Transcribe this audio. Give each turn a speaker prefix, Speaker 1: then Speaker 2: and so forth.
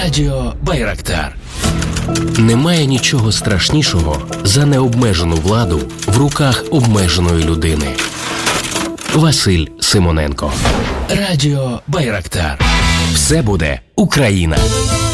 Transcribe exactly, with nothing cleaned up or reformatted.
Speaker 1: Радіо Байрактар. Немає нічого страшнішого за необмежену владу в руках обмеженої людини. Василь Симоненко. Радіо Байрактар. Все буде Україна.